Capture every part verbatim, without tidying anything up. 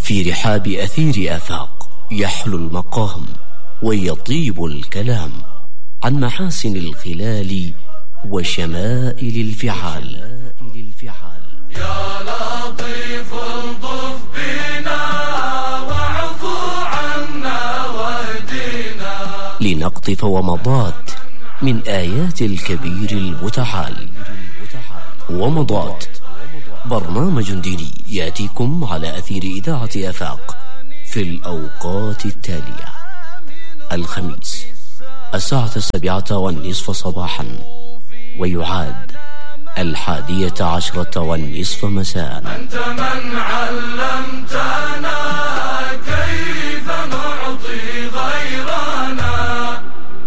في رحاب أثير آفاق يحلو المقام ويطيب الكلام عن محاسن الخلال وشمائل الفعال. يا لطيف الطف بنا واعفو عنا واهدنا لنقطف ومضات من آيات الكبير المتعال. ومضات برنامج ديني يأتيكم على أثير إذاعة آفاق في الأوقات التالية: الخميس الساعة السابعة والنصف صباحا، ويعاد الحادية عشرة والنصف مساء. أنت من علمتنا كيف نعطي غيرنا.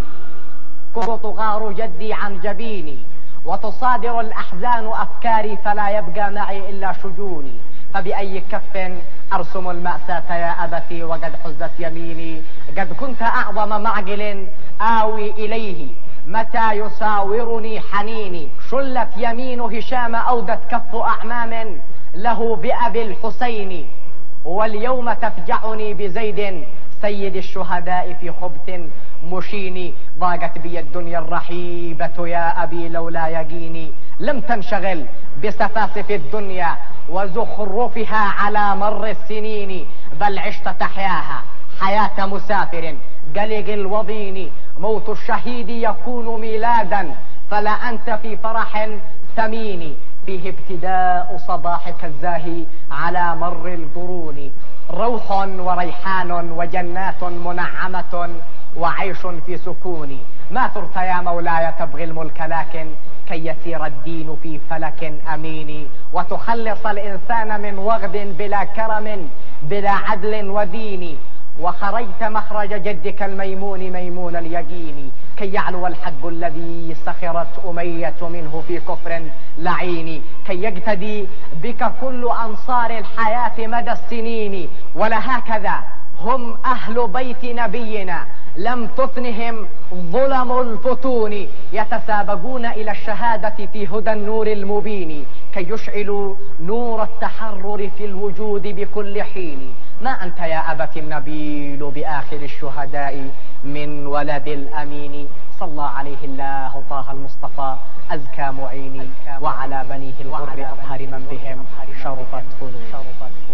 تغار جدي عن جبيني وتصادر الأحزان أفكاري، فلا يبقى معي إلا شجوني. فبأي كف أرسم المأساة يا أبتي وقد حزت يميني. قد كنت أعظم معقل آوي إليه متى يساورني حنيني. شلت يمين هشام أودت كف أعمام له بأبي الحسين، واليوم تفجعني بزيد سيد الشهداء في خبث مشيني. ضاقت بي الدنيا الرحيبة يا أبي لولا يقيني. لم تنشغل بسفاسف الدنيا وزخرفها على مر السنين، بل عشت تحياها حياة مسافر قلق الوضين. موت الشهيد يكون ميلادا، فلا أنت في فرح ثمين، فيه ابتداء صباحك الزاهي على مر القرون. روح وريحان وجنات منعمة وعيش في سكون. ما ثرت يا مولاي تبغي الملك، لكن كي يسير الدين في فلك أمين، وتخلص الإنسان من وغد بلا كرم بلا عدل ودين. وخرجت مخرج جدك الميمون ميمون اليقين، كي يعلو الحق الذي سخرت أمية منه في كفر لعين، كي يقتدي بك كل أنصار الحياة مدى السنين. ولهكذا هم أهل بيت نبينا لم تثنهم ظلم الفتون، يتسابقون إلى الشهادة في هدى النور المبين، كي يشعلوا نور التحرر في الوجود بكل حين. ما أنت يا أبت النبيل بآخر الشهداء من ولد الأمين. صلى عليه الله طه المصطفى أزكى معيني، وعلى بنيه الغر أطهر من بهم شرفت فنون.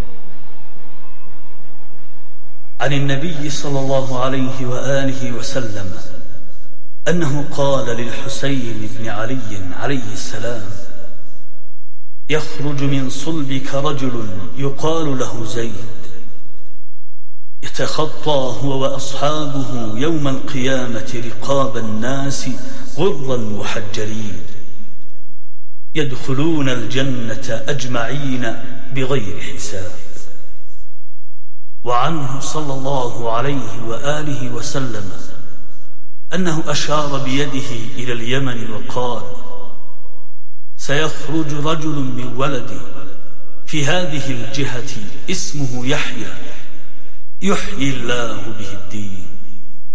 عن النبي صلى الله عليه وآله وسلم أنه قال للحسين بن علي عليه السلام: يخرج من صلبك رجل يقال له زيد، يتخطى هو وأصحابه يوم القيامة رقاب الناس غرا محجلين، يدخلون الجنة أجمعين بغير حساب. وعنه صلى الله عليه وآله وسلم أنه أشار بيده إلى اليمن وقال: سيخرج رجل من ولدي في هذه الجهة اسمه يحيى، يحيي الله به الدين.